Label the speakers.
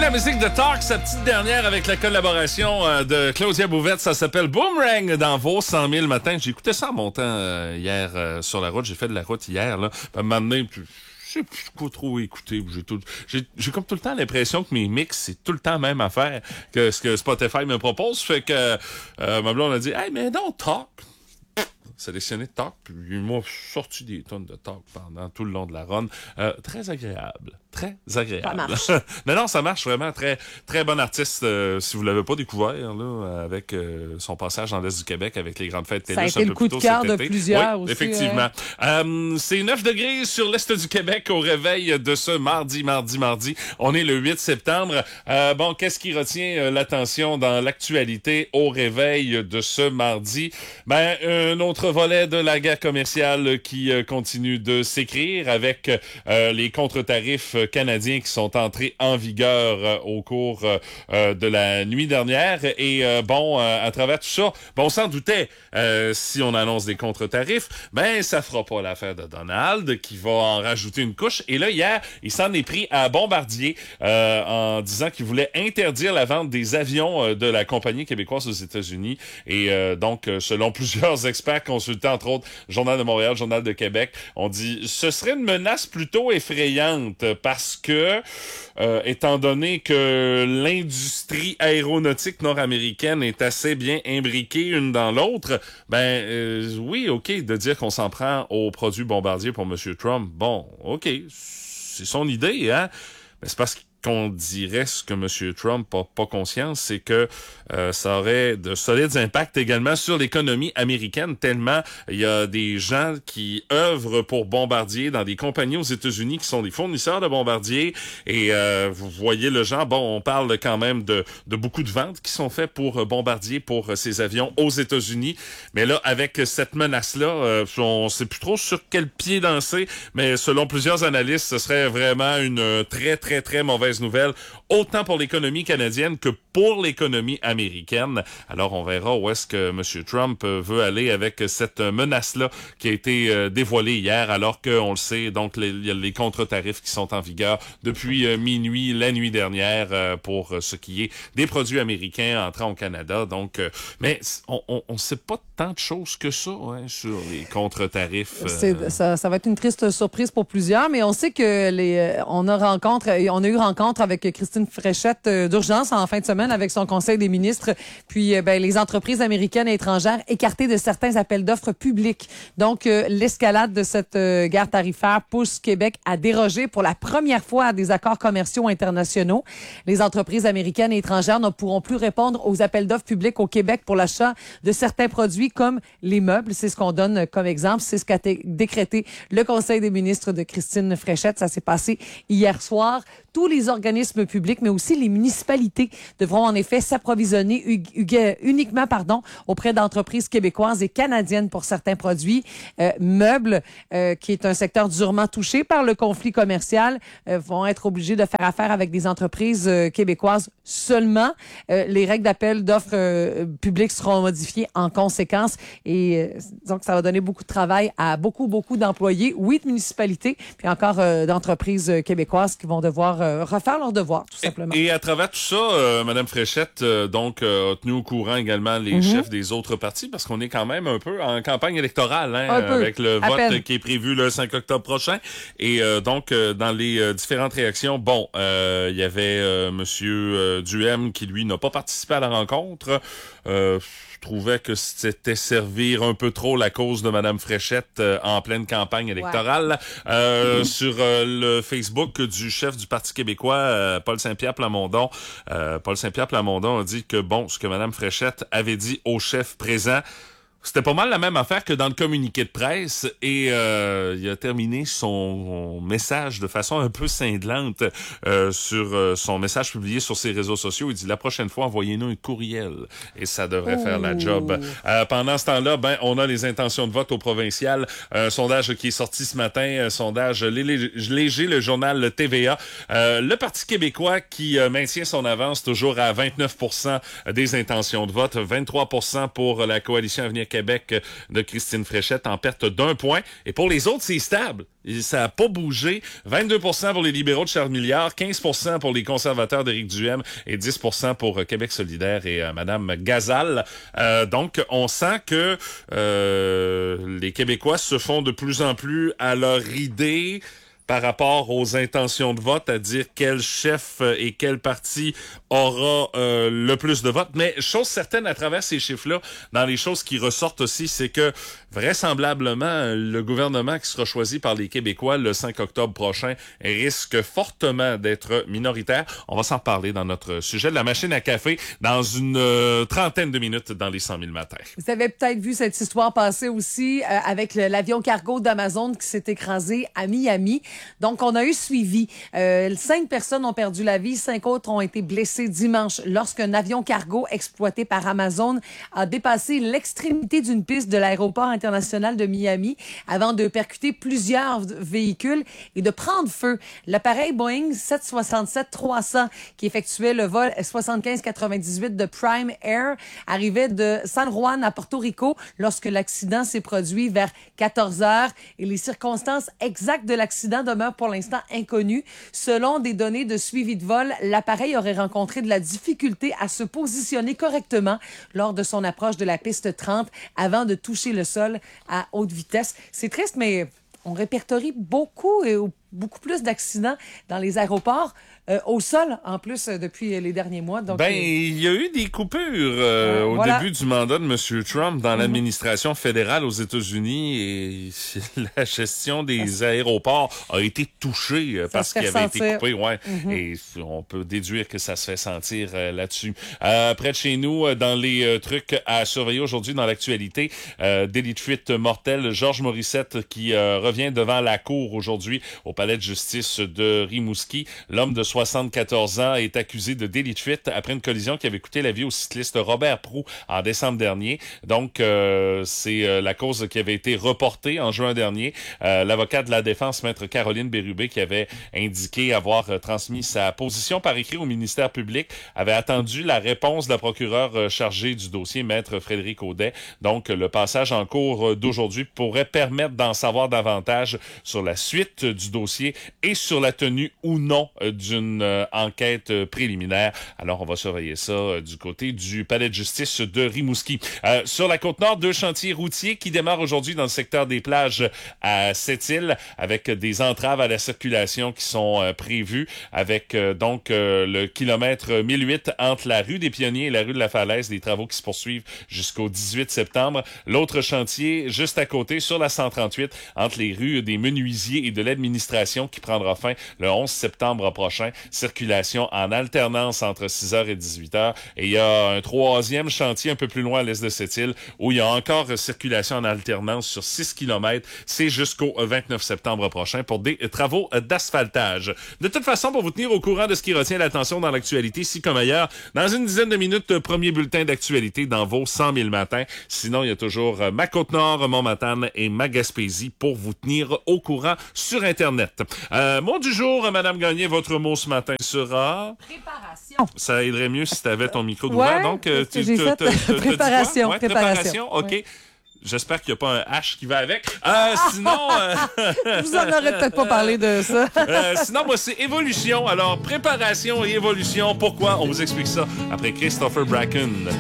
Speaker 1: la musique de Talk, sa petite dernière avec la collaboration de Claudia Bouvette. Ça s'appelle Boomerang dans vos 100 000 matins. J'ai écouté ça en montant hier sur la route. J'ai fait de la route hier. Là. À un moment donné, je sais plus quoi trop écouter. J'ai comme tout le temps l'impression que mes mix, c'est tout le temps la même affaire que ce que Spotify me propose. Fait que ma blonde a dit « Hey, mais non, Talk! » Sélectionné Talk, puis il m'a sorti des tonnes de Talk pendant tout le long de la run. Très agréable. Très agréable.
Speaker 2: Ça marche.
Speaker 1: Mais non, ça marche vraiment. Très, très bon artiste. Si vous l'avez pas découvert, là, avec son passage dans l'Est du Québec, avec les grandes fêtes
Speaker 2: Ça a
Speaker 1: TELUS
Speaker 2: été le coup de cœur de plusieurs
Speaker 1: oui,
Speaker 2: aussi.
Speaker 1: effectivement. C'est 9 degrés sur l'Est du Québec au réveil de ce mardi. On est le 8 septembre. Bon, qu'est-ce qui retient l'attention dans l'actualité au réveil de ce mardi? Ben, un autre volet de la guerre commerciale qui continue de s'écrire avec les contre-tarifs canadiens qui sont entrés en vigueur au cours de la nuit dernière. Et à travers tout ça, on s'en doutait, si on annonce des contre-tarifs, ben ça fera pas l'affaire de Donald qui va en rajouter une couche. Et là, hier, il s'en est pris à Bombardier en disant qu'il voulait interdire la vente des avions de la compagnie québécoise aux États-Unis. Et donc, selon plusieurs experts consultés, entre autres, Journal de Montréal, Journal de Québec, on dit ce serait une menace plutôt effrayante parce que, étant donné que l'industrie aéronautique nord-américaine est assez bien imbriquée une dans l'autre, oui, OK, de dire qu'on s'en prend aux produits Bombardier pour M. Trump, bon, OK, c'est son idée, hein? Mais c'est parce qu'on dirait ce que M. Trump n'a pas conscience, c'est que ça aurait de solides impacts également sur l'économie américaine, tellement il y a des gens qui œuvrent pour Bombardier dans des compagnies aux États-Unis qui sont des fournisseurs de Bombardier. Et vous voyez le genre, on parle quand même de beaucoup de ventes qui sont faites pour Bombardier, pour ces avions aux États-Unis. Mais là, avec cette menace-là, on sait plus trop sur quel pied danser, mais selon plusieurs analystes, ce serait vraiment une très, très, très mauvaise nouvelle, autant pour l'économie canadienne que pour l'économie américaine. Alors, on verra où est-ce que M. Trump veut aller avec cette menace-là qui a été dévoilée hier, alors qu'on le sait, donc il y a les contre-tarifs qui sont en vigueur depuis minuit, la nuit dernière, pour ce qui est des produits américains entrant au Canada. Donc, mais on sait pas tant de choses que ça sur les contre-tarifs.
Speaker 2: Ça va être une triste surprise pour plusieurs, mais on sait que on a eu rencontre avec Christine Fréchette d'urgence en fin de semaine avec son conseil des ministres. Puis, les entreprises américaines et étrangères écartées de certains appels d'offres publics. Donc, l'escalade de cette guerre tarifaire pousse Québec à déroger pour la première fois à des accords commerciaux internationaux. Les entreprises américaines et étrangères ne pourront plus répondre aux appels d'offres publics au Québec pour l'achat de certains produits comme les meubles. C'est ce qu'on donne comme exemple. C'est ce qu'a décrété le conseil des ministres de Christine Fréchette. Ça s'est passé hier soir. Tous les organismes publics, mais aussi les municipalités devront en effet s'approvisionner uniquement auprès d'entreprises québécoises et canadiennes pour certains produits. Meubles, qui est un secteur durement touché par le conflit commercial, vont être obligés de faire affaire avec des entreprises québécoises seulement. Les règles d'appel d'offres publiques seront modifiées en conséquence et donc ça va donner beaucoup de travail à beaucoup d'employés, oui, de municipalités, puis encore d'entreprises québécoises qui vont devoir refaire leurs devoirs, tout simplement.
Speaker 1: Et à travers tout ça, Mme Fréchette a tenu au courant également les chefs des autres partis, parce qu'on est quand même un peu en campagne électorale, avec le vote qui est prévu le 5 octobre prochain. Et dans les différentes réactions, il y avait Monsieur Duhem qui, lui, n'a pas participé à la rencontre. Trouvait que c'était servir un peu trop la cause de Mme Fréchette en pleine campagne électorale. Ouais. Sur le Facebook du chef du Parti québécois, Paul Saint-Pierre Plamondon, a dit que, ce que Mme Fréchette avait dit au chef présent, c'était pas mal la même affaire que dans le communiqué de presse et il a terminé son message de façon un peu cinglante sur son message publié sur ses réseaux sociaux. Il dit la prochaine fois, envoyez-nous un courriel et ça devrait faire la job. Pendant ce temps-là, on a les intentions de vote au provincial. Un sondage qui est sorti ce matin, un sondage léger, le journal TVA. Le Parti québécois qui maintient son avance toujours à 29% des intentions de vote, 23% pour la Coalition Avenir Québec de Christine Fréchette en perte d'1 point. Et pour les autres, c'est stable. Ça n'a pas bougé. 22 pour les libéraux de Charles Milliard, 15 pour les conservateurs d'Éric Duhem et 10 pour Québec solidaire et Mme Gazal. Donc, on sent que les Québécois se font de plus en plus à leur idée par rapport aux intentions de vote, à dire quel chef et quel parti aura le plus de votes. Mais chose certaine à travers ces chiffres-là, dans les choses qui ressortent aussi, c'est que vraisemblablement, le gouvernement qui sera choisi par les Québécois le 5 octobre prochain risque fortement d'être minoritaire. On va s'en reparler dans notre sujet de la machine à café dans une trentaine de minutes dans les 100 000 matins.
Speaker 2: Vous avez peut-être vu cette histoire passer aussi avec l'avion cargo d'Amazon qui s'est écrasé à Miami. Donc, on a eu suivi. 5 personnes ont perdu la vie, 5 autres ont été blessées dimanche lorsqu'un avion cargo exploité par Amazon a dépassé l'extrémité d'une piste de l'aéroport international de Miami avant de percuter plusieurs véhicules et de prendre feu. L'appareil Boeing 767-300 qui effectuait le vol 7598 de Prime Air arrivait de San Juan à Porto Rico lorsque l'accident s'est produit vers 14 heures et les circonstances exactes de l'accident demeurent pour l'instant inconnues. Selon des données de suivi de vol, l'appareil aurait rencontré de la difficulté à se positionner correctement lors de son approche de la piste 30 avant de toucher le sol à haute vitesse. C'est triste, mais on répertorie beaucoup plus d'accidents dans les aéroports, au sol, en plus, depuis les derniers mois. Donc,
Speaker 1: il y a eu des coupures au début du mandat de M. Trump dans l'administration fédérale aux États-Unis et la gestion des aéroports a été touchée parce qu'il avait été coupé. Ouais. Et on peut déduire que ça se fait sentir là-dessus. Près de chez nous, dans les trucs à surveiller aujourd'hui dans l'actualité, délit de fuite mortel, Georges Morissette qui revient devant la cour aujourd'hui au palais de justice de Rimouski. L'homme de 74 ans est accusé de délit de fuite après une collision qui avait coûté la vie au cycliste Robert Proulx en décembre dernier. Donc, c'est la cause qui avait été reportée en juin dernier. L'avocat de la défense, maître Caroline Bérubé, qui avait indiqué avoir transmis sa position par écrit au ministère public, avait attendu la réponse de la procureure chargée du dossier, maître Frédéric Audet. Donc, le passage en cours d'aujourd'hui pourrait permettre d'en savoir davantage sur la suite du dossier et sur la tenue ou non d'une enquête préliminaire. Alors, on va surveiller ça du côté du palais de justice de Rimouski. Sur la Côte-Nord, 2 chantiers routiers qui démarrent aujourd'hui dans le secteur des plages à Sept-Îles avec des entraves à la circulation qui sont prévues avec donc le kilomètre 1008 entre la rue des Pionniers et la rue de la Falaise, des travaux qui se poursuivent jusqu'au 18 septembre. L'autre chantier, juste à côté, sur la 138, entre les rues des Menuisiers et de l'administration qui prendra fin le 11 septembre prochain. Circulation en alternance entre 6h et 18h. Et il y a un 3e chantier un peu plus loin à l'est de Sept-Îles où il y a encore circulation en alternance sur 6 km. C'est jusqu'au 29 septembre prochain pour des travaux d'asphaltage. De toute façon, pour vous tenir au courant de ce qui retient l'attention dans l'actualité, ici comme ailleurs, dans une dizaine de minutes, premier bulletin d'actualité dans vos 100 000 matins. Sinon, il y a toujours ma Côte-Nord, mon Matane et ma Gaspésie pour vous tenir au courant sur Internet. Mot du jour, Madame Gagné, votre mot ce matin sera...
Speaker 2: Préparation.
Speaker 1: Ça aiderait mieux si tu avais ton micro ouvert.
Speaker 2: Ouais,
Speaker 1: Donc,
Speaker 2: préparation.
Speaker 1: Ouais, préparation. OK. Ouais. J'espère qu'il n'y a pas un H qui va avec. Sinon...
Speaker 2: Je vous en aurais peut-être pas parlé de ça.
Speaker 1: Sinon, moi, c'est évolution. Alors, préparation et évolution. Pourquoi? On vous explique ça après Christopher Bracken.